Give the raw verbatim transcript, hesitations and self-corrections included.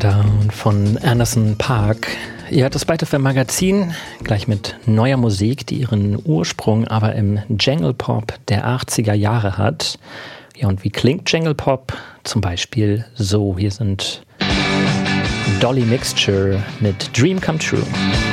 Down von Anderson .Paak. Ihr hört das Byte F M Magazin, gleich mit neuer Musik, die ihren Ursprung aber im Jangle Pop der achtziger Jahre hat. Ja, und wie klingt Jangle Pop? Zum Beispiel so. Hier sind Dolly Mixture mit Dream Come True.